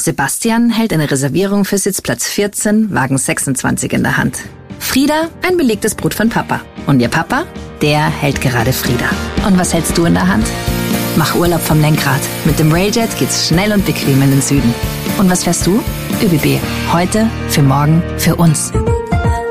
Sebastian hält eine Reservierung für Sitzplatz 14, Wagen 26 in der Hand. Frieda, ein belegtes Brot von Papa. Und ihr Papa, der hält gerade Frieda. Und was hältst du in der Hand? Mach Urlaub vom Lenkrad. Mit dem Railjet geht's schnell und bequem in den Süden. Und was fährst du? ÖBB. Heute, für morgen, für uns.